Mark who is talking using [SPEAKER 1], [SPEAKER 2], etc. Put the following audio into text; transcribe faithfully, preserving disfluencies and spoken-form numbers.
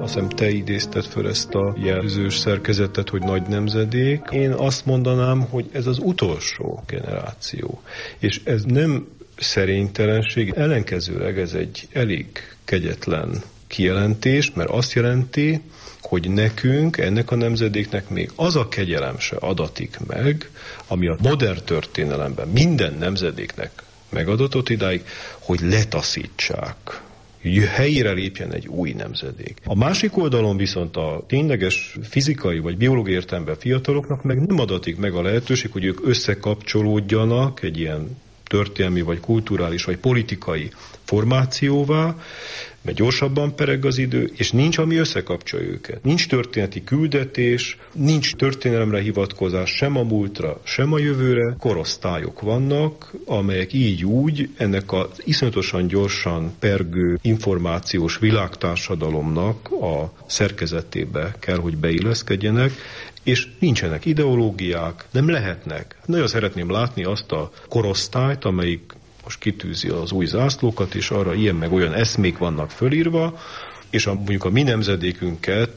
[SPEAKER 1] Azt hiszem te idézted föl ezt a jelzős szerkezetet, hogy nagy nemzedék. Én azt mondanám, hogy ez az utolsó generáció. És ez nem szerénytelenség, ellenkezőleg ez egy elég kegyetlen kijelentés, mert azt jelenti, hogy nekünk, ennek a nemzedéknek még az a kegyelem se adatik meg, ami a modern történelemben minden nemzedéknek megadatott idáig, hogy letaszítsák, helyére lépjen egy új nemzedék. A másik oldalon viszont a tényleges fizikai vagy biológiai értelemben fiataloknak meg nem adatik meg a lehetőség, hogy ők összekapcsolódjanak egy ilyen történelmi, vagy kulturális, vagy politikai formációvá, mert gyorsabban pereg az idő, és nincs, ami összekapcsolja őket. Nincs történeti küldetés, nincs történelemre hivatkozás sem a múltra, sem a jövőre. Korosztályok vannak, amelyek így úgy ennek az iszonyatosan gyorsan pergő információs világtársadalomnak a szerkezetébe kell, hogy beilleszkedjenek, és nincsenek ideológiák, nem lehetnek. Nagyon szeretném látni azt a korosztályt, amelyik most kitűzi az új zászlókat, és arra ilyen meg olyan eszmék vannak fölírva, és a, mondjuk a mi nemzedékünket